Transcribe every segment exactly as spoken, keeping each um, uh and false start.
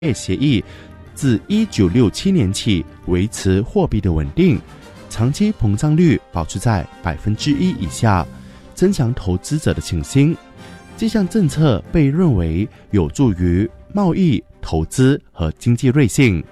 业协议自一九六七年起维持货币的稳定，长期膨胀率保持在百分之一以下，增强投资者的信心。这项政策被认为有助于贸易、投资和经济韧性。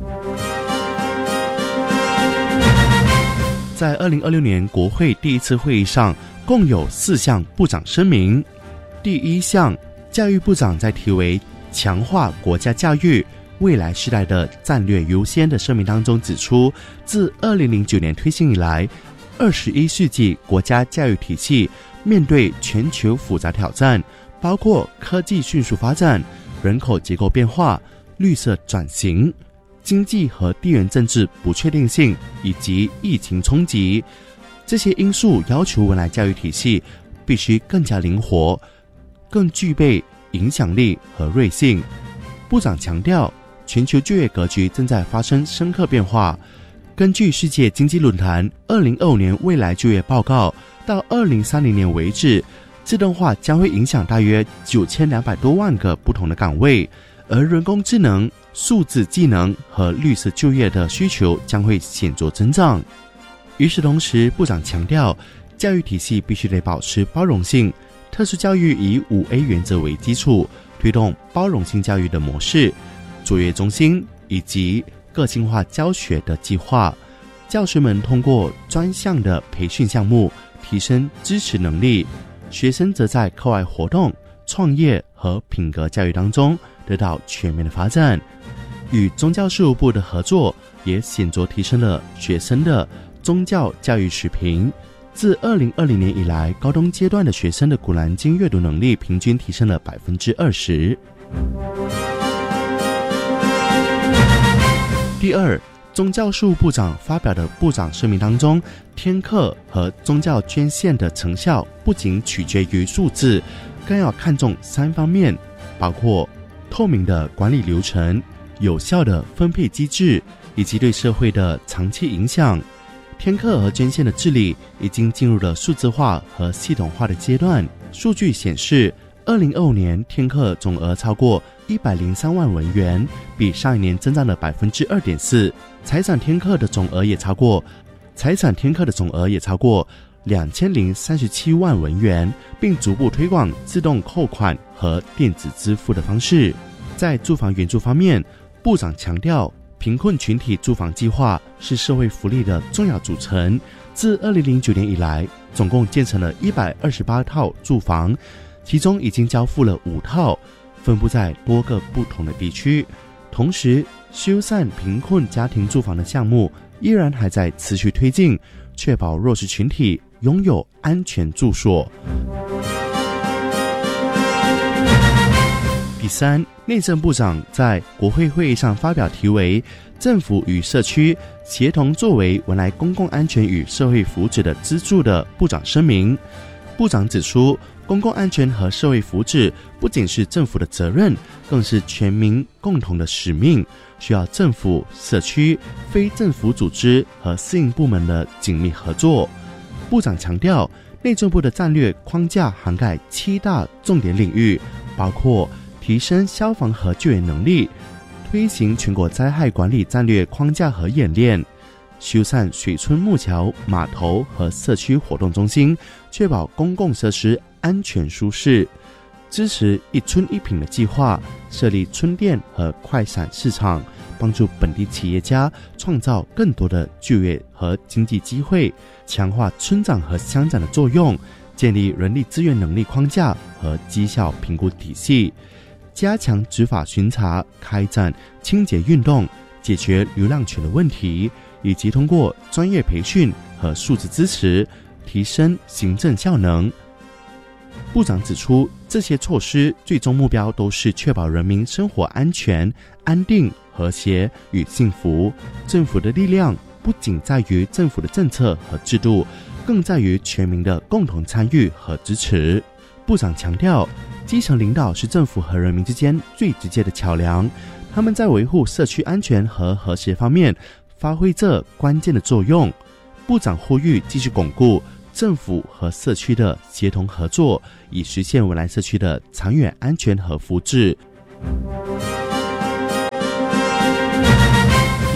在二零二六年国会第一次会议上，共有四项部长声明。第一项，教育部长在题为强化国家教育未来时代的战略优先的声明当中指出，自二零零九年推行以来，二十一世纪国家教育体系面对全球复杂挑战，包括科技迅速发展、人口结构变化、绿色转型、经济和地缘政治不确定性以及疫情冲击。这些因素要求未来教育体系必须更加灵活，更具备影响力和韧性。部长强调，全球就业格局正在发生深刻变化。根据世界经济论坛二零二五年未来就业报告，到二零三零年为止，自动化将会影响大约九千两百多万个不同的岗位，而人工智能、数字技能和绿色就业的需求将会显著增长。与此同时，部长强调，教育体系必须得保持包容性，特殊教育以五 A 原则为基础，推动包容性教育的模式、卓越中心以及个性化教学的计划。教师们通过专项的培训项目提升支持能力，学生则在课外活动、创业和品格教育当中得到全面的发展。与宗教事务部的合作也显著提升了学生的宗教教育水平。自二零二零年以来，高中阶段的学生的古兰经阅读能力平均提升了百分之二十。第二，宗教事务部长发表的部长声明当中，天课和宗教捐献的成效不仅取决于数字，更要看重三方面，包括透明的管理流程、有效的分配机制以及对社会的长期影响。天课和捐献的治理已经进入了数字化和系统化的阶段。数据显示，二零二五年天课总额超过一百零三万文元，比上一年增长了百分之二点四。财产天课的总额也超过财产天课的总额也超过两千零三十七万文元，并逐步推广自动扣款和电子支付的方式。在住房援助方面，部长强调，贫困群体住房计划是社会福利的重要组成。自二零零九年以来，总共建成了一百二十八套住房，其中已经交付了五套，分布在多个不同的地区。同时，修缮贫困家庭住房的项目依然还在持续推进，确保弱势群体拥有安全住所。第三，内政部长在国会会议上发表题为政府与社区协同作为未来公共安全与社会福祉的支柱的部长声明。部长指出，公共安全和社会福祉不仅是政府的责任，更是全民共同的使命，需要政府、社区、非政府组织和私营部门的紧密合作。部长强调，内政部的战略框架涵盖七大重点领域，包括提升消防和救援能力，推行全国灾害管理战略框架和演练，修缮水村木桥、码头和社区活动中心，确保公共设施安全舒适，支持一村一品的计划，设立村店和快闪市场，帮助本地企业家创造更多的就业和经济机会，强化村长和乡长的作用，建立人力资源能力框架和绩效评估体系，加强执法巡查，开展清洁运动，解决流浪犬的问题，以及通过专业培训和数字支持提升行政效能。部长指出，这些措施最终目标都是确保人民生活安全、安定、和谐与幸福。政府的力量不仅在于政府的政策和制度，更在于全民的共同参与和支持。部长强调，基层领导是政府和人民之间最直接的桥梁，他们在维护社区安全和和谐方面发挥着关键的作用。部长呼吁继续巩固政府和社区的协同合作，以实现未来社区的长远安全和福祉。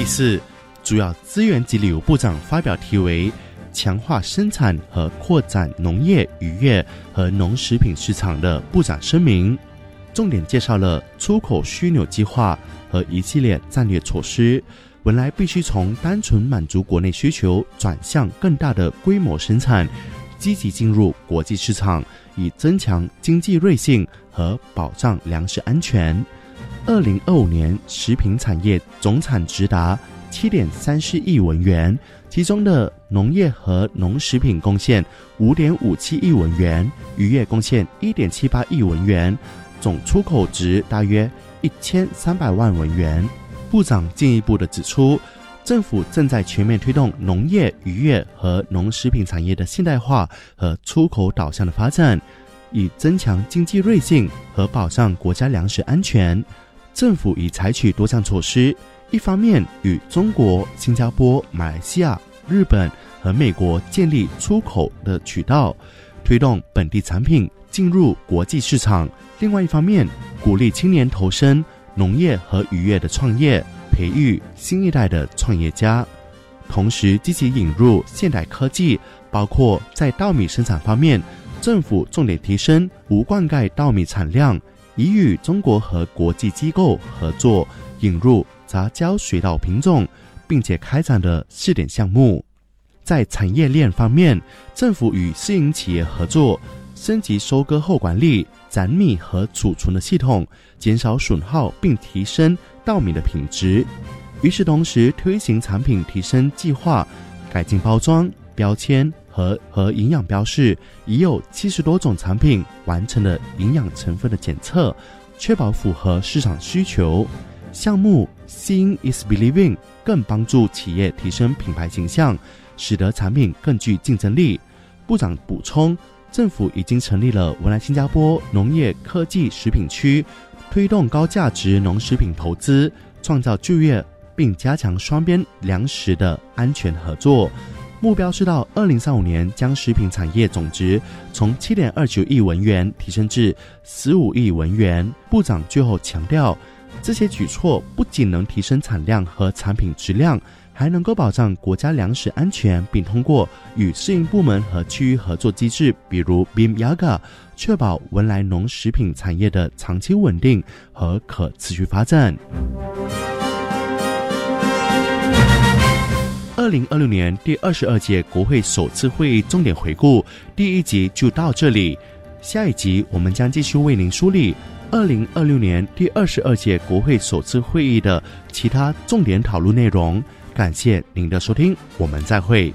第四，主要资源及旅游部长发表题为强化生产和扩展农业、渔业和农食品市场的部长声明，重点介绍了出口枢纽计划和一系列战略措施。文莱必须从单纯满足国内需求转向更大的规模生产，积极进入国际市场，以增强经济韧性和保障粮食安全。二零二五年食品产业总产值达 七点三四亿文元，其中的农业和农食品贡献 五点五七亿文元，渔业贡献 一点七八亿文元，总出口值大约一千三百万文元。部长进一步的指出，政府正在全面推动农业、渔业和农食品产业的现代化和出口导向的发展，以增强经济韧性和保障国家粮食安全。政府已采取多项措施，一方面与中国、新加坡、马来西亚、日本和美国建立出口的渠道，推动本地产品进入国际市场；另外一方面，鼓励青年投身农业和渔业的创业，培育新一代的创业家，同时积极引入现代科技，包括在稻米生产方面，政府重点提升无灌溉稻米产量，已与中国和国际机构合作引入杂交水稻品种，并且开展的试点项目。在产业链方面，政府与私营企业合作，升级收割后管理、攒米和储存的系统，减少损耗并提升稻米的品质。与此同时，推行产品提升计划，改进包装、标签和和营养标示，已有七十多种产品完成了营养成分的检测，确保符合市场需求。项目 Seeing is Believing 更帮助企业提升品牌形象，使得产品更具竞争力。部长补充，政府已经成立了文莱新加坡农业科技食品区，推动高价值农食品投资，创造就业，并加强双边粮食的安全合作。目标是到二零三五年将食品产业总值从 七点二九亿文元提升至十五亿文元。部长最后强调，这些举措不仅能提升产量和产品质量，还能够保障国家粮食安全，并通过与适应部门和区域合作机制，比如 B I M Yaga， 确保文莱农食品产业的长期稳定和可持续发展。二零二六年第二十二届国会首次会议重点回顾第一集就到这里，下一集我们将继续为您梳理二零二六年第二十二届国会首次会议的其他重点讨论内容。感谢您的收听，我们再会。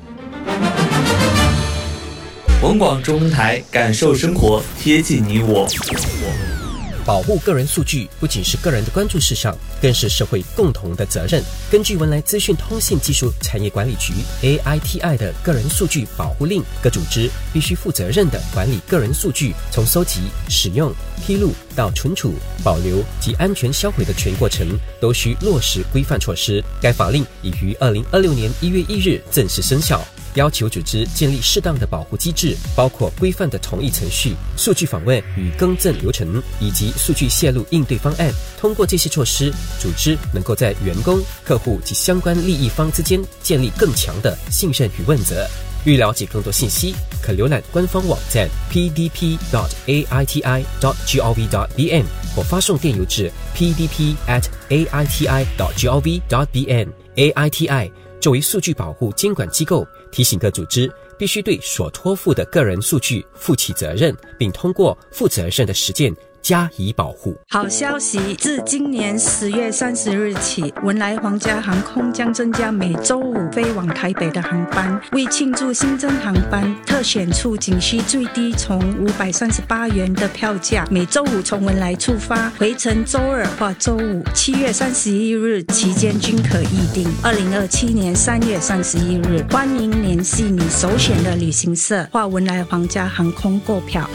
文广中文台，感受生活，贴近你我。 保护个人数据不仅是个人的关注事项，更是社会共同的责任。根据文莱资讯通信技术产业管理局 A I T I 的个人数据保护令，各组织必须负责任地管理个人数据，从收集、使用、披露到存储、保留及安全销毁的全过程，都需落实规范措施。该法令已于二零二六年一月一日正式生效，要求组织建立适当的保护机制，包括规范的同意程序、数据访问与更正流程，以及数据泄露应对方案。通过这些措施，组织能够在员工、客户及相关利益方之间建立更强的信任与问责。欲了解更多信息，可浏览官方网站 p d p dot a i t i dot gov dot b n 或发送电邮至 p d p at a i t i dot gov dot b n。 A I T I 作为数据保护监管机构，提醒各组织必须对所托付的个人数据负起责任，并通过负责任的实践加以保护。 好消息，自今年十月三十日起，文莱皇家航空将增加每周五飞往台北的航班。为庆祝新增航班，特选处仅需最低从五百三十八元的票价，每周五从文莱出发，回程周二或周五，七月三十一日期间均可预定。二零二七年三月三十一日，欢迎联系你首选的旅行社或文莱皇家航空购票。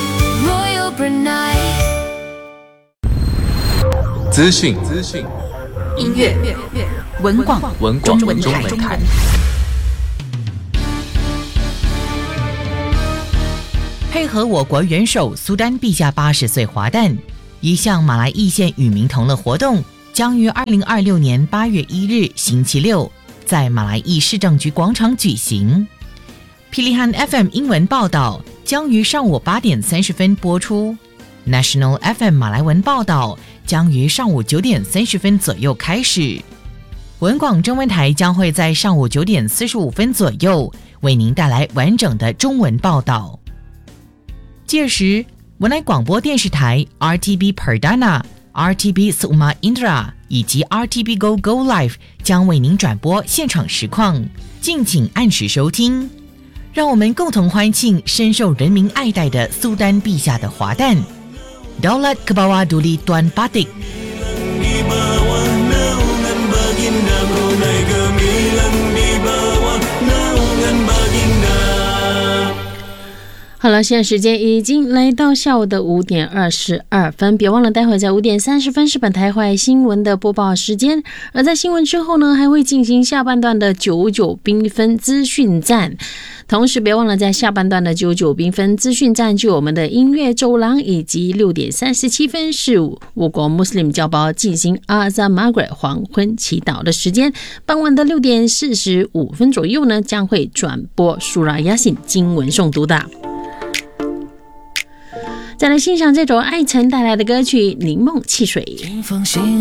资讯、资讯、 音乐、文广、 文广中文台。配合我国元首苏丹陛下八十岁华诞，一项马来裔县与民同乐活动， 将于二零二六年八月一日星期六在马来裔市政局广场举行。霹雳汉 F M 英文报道将于上午八点三十分播出， National F M 马来文报道将于上午九点三十分左右开始。文广中文台将会在上午九点四十五分左右为您带来完整的中文报道。届时，文莱广播电视台 R T B Perdana、R T B Suma Indra 以及 R T B Go Go Live 将为您转播现场实况，敬请按时收听。让我们共同欢庆深受人民爱戴的苏丹陛下的华诞。Daulat ke bawah Duli Tuan Patik。 好了，现在时间已经来到下午的五点二十二分，别忘了待会在五点三十分是本台华新闻的播报时间。而在新闻之后呢，还会进行下半段的九九缤纷资讯站。同时别忘了在下半段的九九缤纷资讯站就有我们的音乐走廊，以及六点三十七分是我国穆斯林教胞进行阿扎马格黄昏祈祷的时间。傍晚的六点四十五分左右呢，将会转播苏拉亚信经文诵读的。再来欣赏这首艾辰带来的歌曲《柠檬汽水》。 听风信